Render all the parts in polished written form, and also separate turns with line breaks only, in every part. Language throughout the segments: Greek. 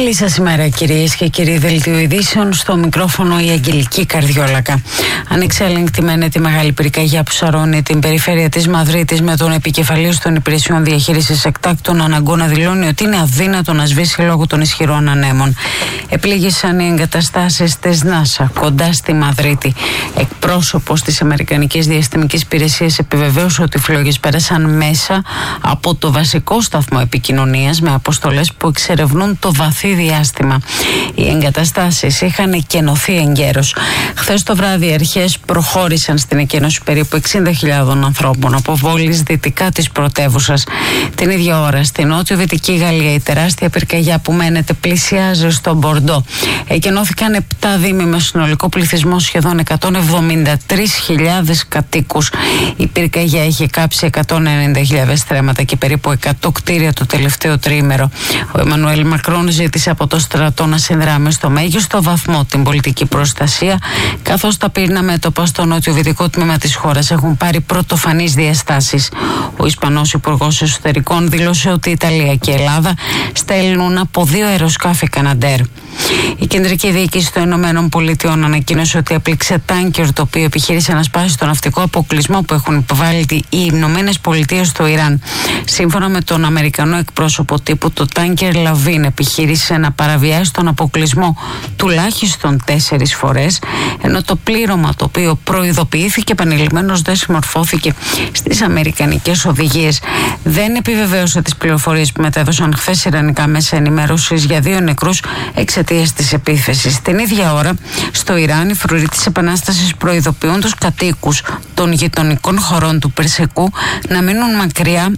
Καλή σας ημέρα, κυρίες και κύριοι. Δελτίο ειδήσεων, στο μικρόφωνο η Αγγελική Καρδιόλακα. Ανεξέλεγκτη μένεται η μεγάλη πυρκαγιά που σαρώνει την περιφέρεια της Μαδρίτης, με τον επικεφαλής των υπηρεσιών διαχείρισης εκτάκτων αναγκών να δηλώνει ότι είναι αδύνατο να σβήσει λόγω των ισχυρών ανέμων. Επλήγησαν οι εγκαταστάσεις της ΝΑΣΑ κοντά στη Μαδρίτη. Εκπρόσωπος της Αμερικανικής Διαστημικής Υπηρεσίας επιβεβαίωσε ότι οι φλόγες πέρασαν μέσα από το βασικό σταθμό επικοινωνίας, με αποστολές που εξερευνούν το βαθύ διάστημα. Οι εγκαταστάσεις είχαν εκενωθεί εγκαίρως. Χθες το βράδυ οι αρχές προχώρησαν στην εκένωση περίπου 60.000 ανθρώπων από πόλεις δυτικά της πρωτεύουσας. Την ίδια ώρα στη νότιο-δυτική Γαλλία η τεράστια πυρκαγιά που μένεται πλησιάζει στο Μπορντό. Εκενώθηκαν 7 δήμοι με συνολικό πληθυσμό σχεδόν 173.000 κατοίκους. Η πυρκαγιά είχε κάψει 190.000 στρέμματα και περίπου 100 κτίρια το τελευταίο τριήμερο. Ο Εμμανουέλ Μακρόν ζήτησε από το στρατό να συνδράμει στο μέγιστο βαθμό την πολιτική προστασία, καθώς τα πύρνα μέτωπα στο νότιο-δυτικό τμήμα της χώρας έχουν πάρει πρωτοφανείς διαστάσεις. Ο Ισπανός Υπουργός Εσωτερικών δήλωσε ότι η Ιταλία και η Ελλάδα στέλνουν από 2 αεροσκάφη Καναντέρ. Η κεντρική διοίκηση των Ηνωμένων Πολιτειών ανακοίνωσε ότι έπληξε τάνκερ το οποίο επιχείρησε να σπάσει τον ναυτικό αποκλεισμό που έχουν υποβάλει οι Ηνωμένες Πολιτείες στο Ιράν. Σύμφωνα με τον Αμερικανό εκπρόσωπο τύπου, το τάνκερ Λαβίν επιχείρησε να παραβιάσει τον αποκλεισμό τουλάχιστον 4 φορές, ενώ το πλήρωμα, το οποίο προειδοποιήθηκε επανειλημμένως, δεν συμμορφώθηκε στις αμερικανικές οδηγίες. Δεν επιβεβαίωσε τις πληροφορίες που μετέδωσαν χθες ιρανικά μέσα ενημέρωσης για 2 νεκρούς εξαιτίας της επίθεσης. Την ίδια ώρα, στο Ιράν, οι φρουροί της Επανάστασης προειδοποιούν τους κατοίκους των γειτονικών χωρών του Περσικού να μείνουν μακριά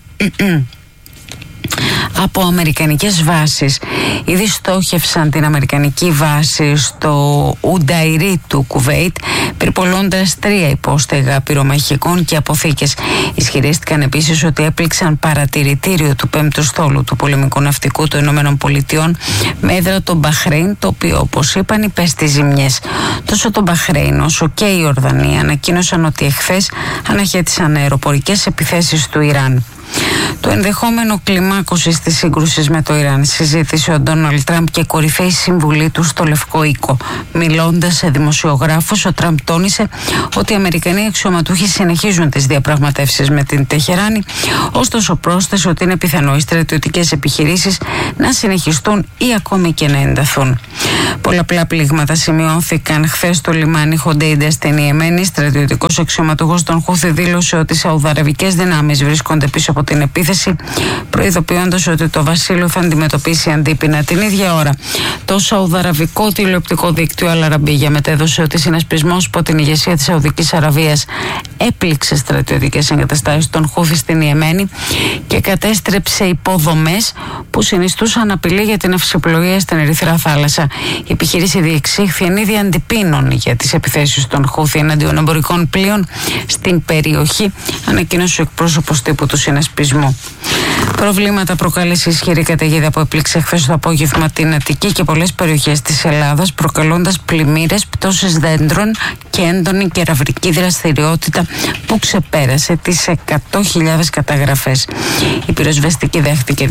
από αμερικανικές βάσεις. Ήδη στόχευσαν την αμερικανική βάση στο Ουνταϊρί του Κουβέιτ, πυρπολώντας 3 υπόστεγα πυρομαχικών και αποθήκες. Ισχυρίστηκαν επίσης ότι έπληξαν παρατηρητήριο του 5ου στόλου του πολεμικού ναυτικού των Ηνωμένων Πολιτειών με έδρα το Μπαχρέιν, το οποίο, όπως είπαν, υπέστη ζημιές. Τόσο το Μπαχρέιν όσο και η Ορδανία ανακοίνωσαν ότι εχθές αναχέτησαν αεροπορικές επιθέσεις του Ιράν. Το ενδεχόμενο κλιμάκωσης της σύγκρουσης με το Ιράν συζήτησε ο Ντόναλντ Τραμπ και κορυφαίοι σύμβουλοι του στο Λευκό Οίκο. Μιλώντας σε δημοσιογράφους, ο Τραμπ τόνισε ότι οι Αμερικανοί αξιωματούχοι συνεχίζουν τις διαπραγματεύσεις με την Τεχεράνη, ωστόσο πρόσθεσε ότι είναι πιθανό οι στρατιωτικές επιχειρήσεις να συνεχιστούν ή ακόμη και να ενταθούν. Πολλαπλά πλήγματα σημειώθηκαν χθες στο λιμάνι Χοντέιντα στην Ιεμένη. Στρατιωτικός αξιωματούχος των Χούθη δήλωσε ότι οι σαουδαραβικές δυνάμεις βρίσκονται πίσω από την επίθεση, προειδοποιώντας ότι το βασίλειο θα αντιμετωπίσει αντίπεινα. Την ίδια ώρα, το σαουδαραβικό τηλεοπτικό δίκτυο Αλ Αραβίγια μετέδωσε ότι συνασπισμός από την ηγεσία της Σαουδικής Αραβίας έπληξε στρατιωτικές εγκαταστάσεις των Χούθη στην Ιεμένη και κατέστρεψε υποδομές που συνιστούσαν απειλή για την αυσιπλοεία στην Ερυθρά Θάλασσα. Η επιχείρηση διεξήχθη εν είδη αντιπίνων για τις επιθέσεις των Χούθη εναντίον εμπορικών πλοίων στην περιοχή, ανακοίνωσε ο εκπρόσωπος τύπου του συνασπισμού. Προβλήματα προκάλεσε ισχυρή καταιγίδα που έπληξε χθες το απόγευμα την Αττική και πολλές περιοχές της Ελλάδας, προκαλώντας πλημμύρες, πτώσεις δέντρων και έντονη κεραυρική δραστηριότητα που ξεπέρασε τις 100.000 καταγραφές. Η πυροσβεστική δέχτηκε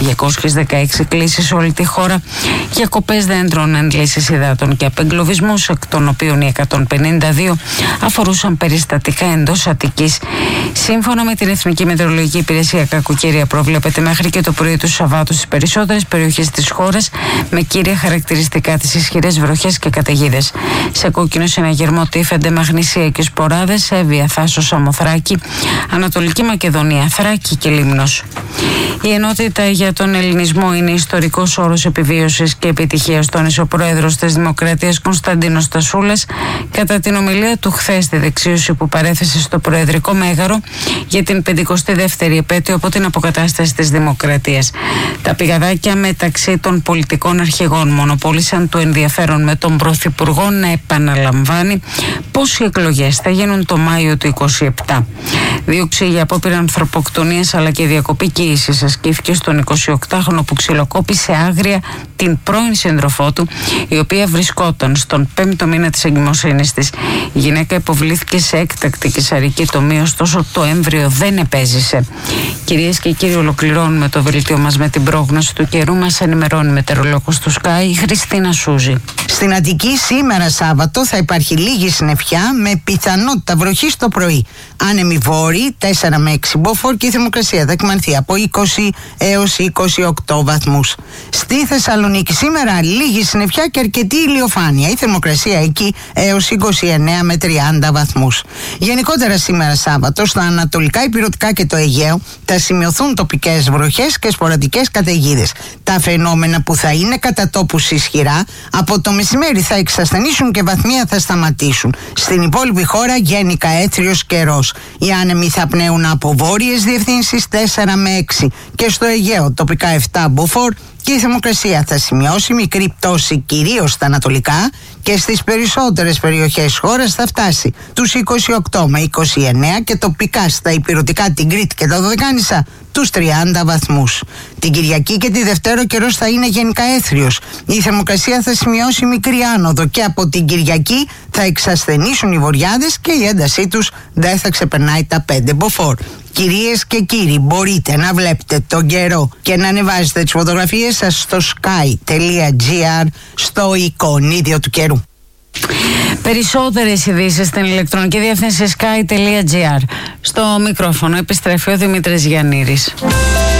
216 κλήσεις σε όλη τη χώρα για κοπές δέντρων, αντλήσεις υδάτων και απεγκλωβισμούς, εκ των οποίων οι 152 αφορούσαν περιστατικά εντός Αττικής. Σύμφωνα με την Εθνική Μετεωρολογική Υπηρεσία, κακοκαιρία προβλέπεται μέχρι και το πρωί του Σαββάτου στις περισσότερες περιοχές της χώρας, με κύρια χαρακτηριστικά τις ισχυρές βροχές και καταιγίδες. Σε κόκκινο συναγερμό τύφενται Μαγνησία και Σποράδες, Εύβοια, Θάσος, Σαμοθράκη, Ανατολική Μακεδονία, Θράκη και Λίμνος. Η ενότητα για τον ελληνισμό είναι ιστορικός όρος επιβίωσης και επιτυχίας, τόνισε ο πρόεδρος της Δημοκρατίας Κωνσταντίνος Τασούλας κατά την ομιλία του χθες στη δεξίωση που παρέθεσε στο Προεδρικό Μέγαρο για την 52η επέτειο από την αποκατάσταση της Δημοκρατίας. Τα πηγαδάκια μεταξύ των πολιτικών αρχηγών μονοπόλησαν το ενδιαφέρον, με τον Πρωθυπουργό να επαναλαμβάνει πως πως οι εκλογές θα γίνουν το Μάιο του 27. Δίωξη για απόπειρα ανθρωποκτονίας αλλά και διακοπή κοίησης ασκήθηκε στον 28χρονο που ξυλοκόπησε άγρια την πρώην σύντροφό του, η οποία βρισκόταν στον 5ο μήνα της εγκυμοσύνης της. Η γυναίκα υποβλήθηκε σε έκτακτη καισαρική τομή, ωστόσο το έμβριο δεν επέζησε. Κυρίες και κύριοι, ολοκληρώνουμε το δελτίο μας με την πρόγνωση του καιρού. Μας ενημερώνει μετεωρολόγος του Sky η Χριστίνα Σούζη.
Στην Αττική σήμερα Σάββατο θα υπάρχει λίγη συννεφιά με πιθανότητα βροχής το πρωί. Άνεμοι βόρειοι 4 με 6 μποφόρ και η θερμοκρασία θα εκμανθεί από 20 έως 28 βαθμούς. Στη Θεσσαλονίκη σήμερα λίγη συννεφιά και αρκετή ηλιοφάνεια. Η θερμοκρασία εκεί έως 29 με 30 βαθμούς. Γενικότερα σήμερα Σάββατο στα ανατολικά ηπειρωτικά και το Αιγαίο θα σημειωθούν τοπικές βροχές και σποραδικές καταιγίδες. Τα φαινόμενα που θα είναι κατά τόπους ισχυρά από το μεσημέρι θα εξασθενήσουν και βαθμία θα σταματήσουν. Στην υπόλοιπη χώρα γενικά έθριος καιρός. Οι άνεμοι θα πνέουν από βόρειες διευθύνσεις 4 με 6 και στο Αιγαίο τοπικά 7 μποφόρ και η θερμοκρασία θα σημειώσει μικρή πτώση κυρίως στα ανατολικά και στις περισσότερες περιοχές χώρας θα φτάσει τους 28 με 29 και τοπικά στα ηπειρωτικά, την Κρήτη και τα Δωδεκάνησα τους 30 βαθμούς. Την Κυριακή και τη Δευτέρα ο καιρός θα είναι γενικά έθριος. Η θερμοκρασία θα σημειώσει μικρή άνοδο και από την Κυριακή θα εξασθενήσουν οι βοριάδες και η έντασή τους δεν θα ξεπερνάει τα 5 μποφόρ. Κυρίες και κύριοι, μπορείτε να βλέπετε τον καιρό και να ανεβάζετε τις φωτογραφίες σας στο sky.gr στο εικονίδιο του καιρού.
Περισσότερες ειδήσεις στην ηλεκτρονική διεύθυνση sky.gr. Στο μικρόφωνο επιστρέφει ο Δημήτρης Γιαννήρης.